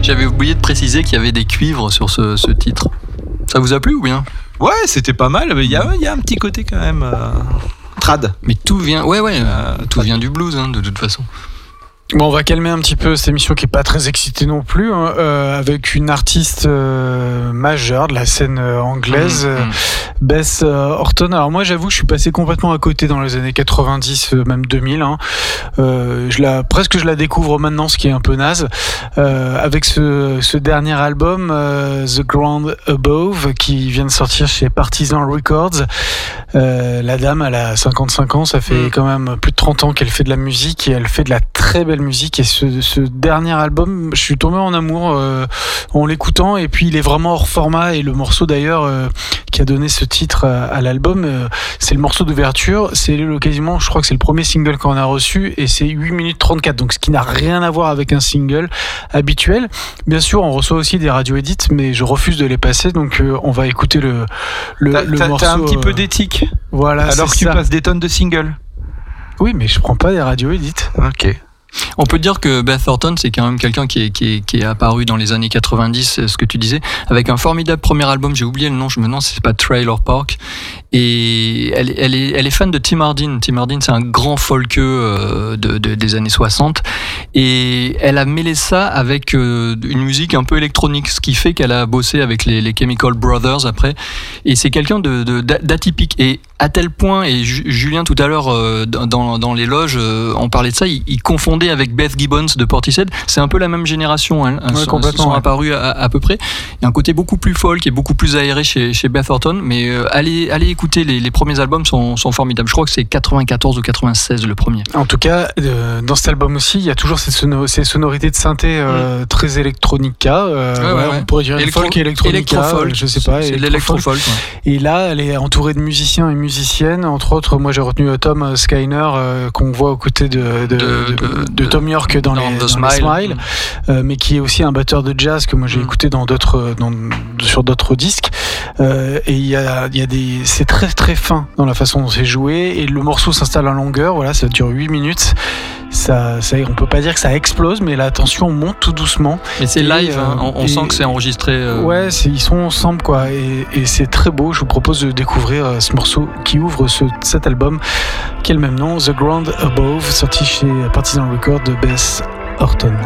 J'avais oublié de préciser qu'il y avait des cuivres sur ce titre. Ça vous a plu ou bien ? Ouais, c'était pas mal, mais il y a un petit côté quand même trad. Mais tout vient, tout vient du blues, de toute façon. Bon, on va calmer un petit peu cette émission qui est pas très excitée non plus, avec une artiste majeure de la scène anglaise, Beth Orton. Alors moi, j'avoue, je suis passé complètement à côté dans les années 90, même 2000. Je la découvre maintenant, ce qui est un peu naze, avec ce dernier album, The Ground Above, qui vient de sortir chez Partisan Records. La dame, elle a 55 ans, ça fait quand même plus de 30 ans qu'elle fait de la musique et elle fait de la très belle musique. Et ce dernier album, je suis tombé en amour en l'écoutant, et puis il est vraiment hors format, et le morceau d'ailleurs qui a donné ce titre à l'album, c'est le morceau d'ouverture, c'est quasiment, je crois que c'est le premier single qu'on a reçu, et c'est 8 minutes 34, donc ce qui n'a rien à voir avec un single habituel. Bien sûr, on reçoit aussi des radio edits, mais je refuse de les passer, donc on va écouter le morceau. T'as un petit peu d'éthique, voilà, alors que tu passes des tonnes de singles. Oui, mais je prends pas des radio edits. Ok. On peut dire que Beth Orton, c'est quand même quelqu'un qui est apparu dans les années 90, ce que tu disais, avec un formidable premier album, j'ai oublié le nom, je me demande si c'est pas Trailer Park, et elle est fan de Tim Hardin. Tim Hardin, c'est un grand folkeux des années 60, et elle a mêlé ça avec une musique un peu électronique, ce qui fait qu'elle a bossé avec les Chemical Brothers après, et c'est quelqu'un d'atypique, et à tel point, et Julien tout à l'heure dans les loges, on parlait de ça, il confondait avec Beth Gibbons de Portishead. C'est un peu la même génération, hein. Ils sont apparus à peu près. Il y a un côté beaucoup plus folk et beaucoup plus aéré chez Beth Orton, mais allez écouter, les premiers albums sont formidables. Je crois que c'est 94 ou 96 le premier. En tout cas, dans cet album aussi, il y a toujours ces sonorités de synthé très électronica. On pourrait dire folk et électronica, je sais pas. C'est de l'électro-folk. Et là, elle est entourée de musiciens et musiciennes. Entre autres, moi j'ai retenu Tom Skyner, qu'on voit aux côtés de Tom York dans les Smile, mais qui est aussi un batteur de jazz que moi j'ai écouté sur d'autres disques. Et c'est très très fin dans la façon dont c'est joué, et le morceau s'installe en longueur. Voilà, ça dure 8 minutes. On peut pas dire que ça explose, mais la tension monte tout doucement. Mais c'est live, on sent que c'est enregistré. Ouais, ils sont ensemble, quoi, et c'est très beau. Je vous propose de découvrir ce morceau qui ouvre cet album, qui a le même nom, The Ground Above, sorti chez Partisan Records de Beth Orton.